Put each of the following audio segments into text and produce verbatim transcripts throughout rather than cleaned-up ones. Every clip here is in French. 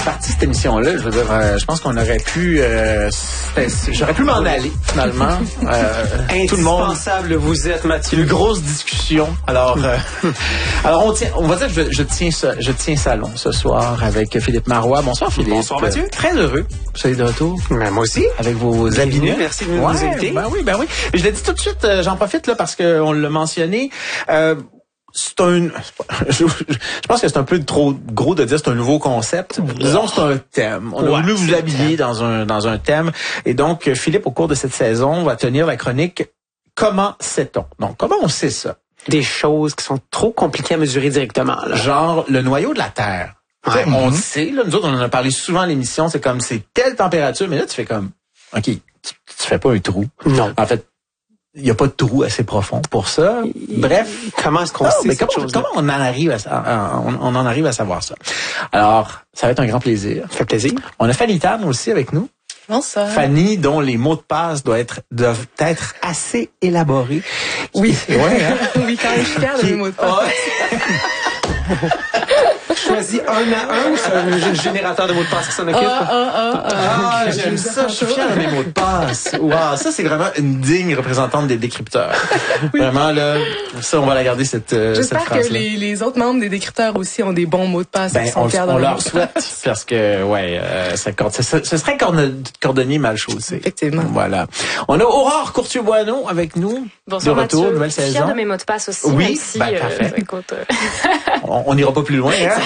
Partie cette émission-là, je veux dire, euh, je pense qu'on aurait pu, euh, j'aurais pu m'en aller finalement. Euh, tout le monde. Indispensable, vous êtes, Mathieu. Une grosse discussion. Alors, euh, alors on tient, on va dire que je, je tiens ça, je tiens salon ce soir avec Philippe Marois. Bonsoir Philippe. Bonsoir Mathieu. Très heureux. Vous soyez de retour. Ben, moi aussi. Avec vos habits nus. Merci de nous ouais, inviter. Ben oui, ben oui. Je l'ai dit tout de suite. Euh, j'en profite là parce que on l'a mentionné. Euh, C'est un, je, je pense que c'est un peu trop gros de dire c'est un nouveau concept. Disons que c'est un thème. On a ouais, voulu vous habiller dans un dans un thème. Et donc, Philippe, au cours de cette saison, va tenir la chronique Comment sait-on? Donc, comment on sait ça? Des choses qui sont trop compliquées à mesurer directement. Là. Genre le noyau de la Terre. Ouais. On le sait, là, nous autres, on en a parlé souvent à l'émission, c'est comme c'est telle température, mais là, tu fais comme OK, tu, tu fais pas un trou. Non. En fait, il n'y a pas de trou assez profond pour ça. Bref. Comment est-ce qu'on non, sait mais cette comment, chose comment on en arrive à ça? On, on en arrive à savoir ça. Alors, ça va être un grand plaisir. Ça fait plaisir. On a Fanny Tan aussi avec nous. Bonsoir. Fanny, dont les mots de passe doivent être, doivent être assez élaborés. Oui. Ouais, hein? Oui, quand même, je suis fière de mes mots de passe. Ouais. Choisis un à un ou c'est un générateur de mots de passe qui s'en occupe? Ah, ah, ah, Ah, ah, j'aime ça, je suis fier de mes mots de passe. Wow, ça c'est vraiment une digne représentante des décrypteurs. Oui. Vraiment là, ça on va la garder cette euh, cette J'espère phrase. que les, les autres membres des décrypteurs aussi ont des bons mots de passe. Ben, et sont on, fiers on de leur souhaite parce que ouais, euh, ça, ce, ce serait cordonnier mal chaussé. Effectivement. Voilà. On a Aurore Courtier-Boineau avec nous. Bonsoir de retour, Mathieu. nouvelle saison. Fière de mes mots de passe aussi. Oui, même si, ben, parfait. Euh, écoute, euh... on n'ira pas plus loin. Hein?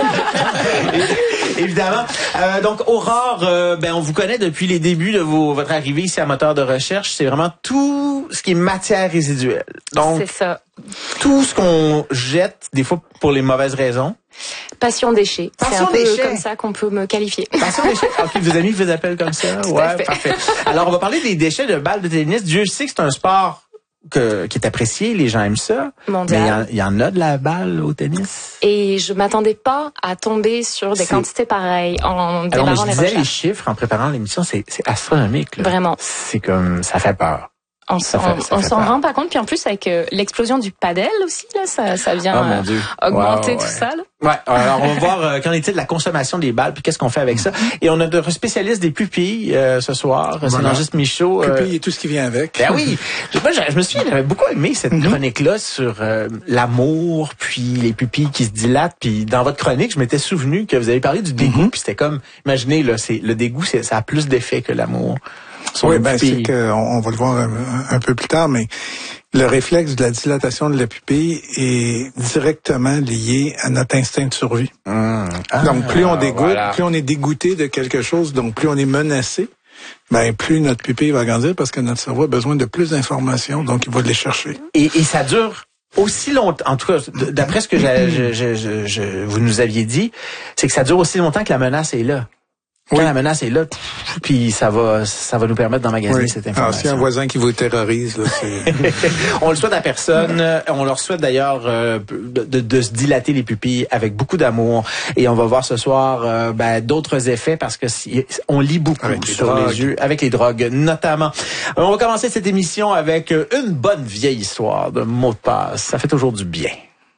Évidemment. Euh, donc Aurore, euh, ben on vous connaît depuis les débuts de vos, votre arrivée ici à Moteur de recherche. C'est vraiment tout ce qui est matière résiduelle. Donc c'est ça. Tout ce qu'on jette, des fois pour les mauvaises raisons. Passion déchet. C'est un peu déchet. comme ça qu'on peut me qualifier. Passion déchet. Ok, vos amis vous appellent comme ça. Ouais, parfait. Alors on va parler des déchets de balles de tennis. Dieu sait que c'est un sport que, qui est apprécié, les gens aiment ça. Mondial. Mais il y, y en a de la balle au tennis. Et je m'attendais pas à tomber sur des quantités pareilles en démarrant Alors, mais je les disais recherches. les chiffres en préparant l'émission, c'est, c'est astronomique. Là. Vraiment. C'est comme, ça fait peur. On s'en, on s'en rend pas compte. Puis en plus, avec euh, l'explosion du padel aussi, là, ça, ça vient oh, mon Dieu. euh, augmenter wow, tout ouais. ça. Là. Ouais. Alors, on va voir euh, qu'en est-il de la consommation des balles, puis qu'est-ce qu'on fait avec ça. Et on a de spécialistes des pupilles euh, ce soir. Voilà. C'est Nangis Michaud. Euh... Pupilles et tout ce qui vient avec. Ben oui. Moi, je, je me souviens, j'avais beaucoup aimé cette mm-hmm. chronique-là sur euh, l'amour, puis les pupilles qui se dilatent. Puis dans votre chronique, je m'étais souvenu que vous avez parlé du dégoût. Mm-hmm. Puis c'était comme, imaginez, là, c'est le dégoût, c'est, ça a plus d'effet que l'amour. Oui, ben c'est que on, on va le voir un, un peu plus tard, mais le réflexe de la dilatation de la pupille est directement lié à notre instinct de survie. Mmh. Ah, donc plus on dégoûte, voilà. plus on est dégoûté de quelque chose, donc plus on est menacé, ben plus notre pupille va grandir parce que notre cerveau a besoin de plus d'informations, donc il va les chercher. Et, et ça dure aussi longtemps, en tout cas, d'après ce que je, je, je, je, je, vous nous aviez dit, c'est que ça dure aussi longtemps que la menace est là. Quand oui. la menace est là, puis ça va, ça va nous permettre d'emmagasiner oui. cette information. Alors, s'il y a un voisin qui vous terrorise, là, c'est... On le souhaite à personne. On leur souhaite d'ailleurs euh, de, de, de se dilater les pupilles avec beaucoup d'amour. Et on va voir ce soir euh, ben, d'autres effets parce que si, on lit beaucoup avec sur les, les yeux, avec les drogues notamment. On va commencer cette émission avec une bonne vieille histoire de mots de passe. Ça fait toujours du bien.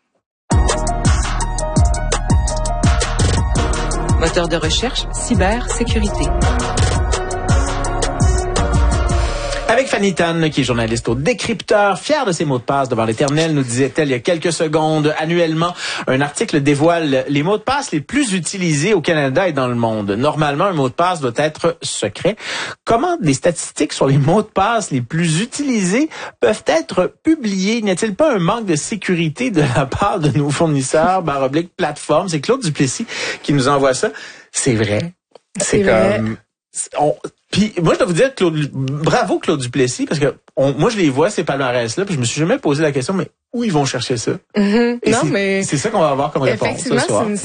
Moteur de recherche, cybersécurité. Avec Fanny Tan, qui est journaliste au Décrypteur, fière de ses mots de passe devant l'Éternel, nous disait-elle il y a quelques secondes. Annuellement, un article dévoile les mots de passe les plus utilisés au Canada et dans le monde. Normalement, un mot de passe doit être secret. Comment des statistiques sur les mots de passe les plus utilisés peuvent être publiées? N'y a-t-il pas un manque de sécurité de la part de nos fournisseurs, barre oblique, plateforme? C'est Claude Duplessis qui nous envoie ça. C'est vrai. C'est, C'est comme... Vrai. On, puis moi je dois vous dire Claude, bravo Claude Duplessis parce que on, moi je les vois ces palmarès là puis je me suis jamais posé la question mais où ils vont chercher ça. Mm-hmm. Non c'est, mais c'est ça qu'on va avoir comme réponse ce soir.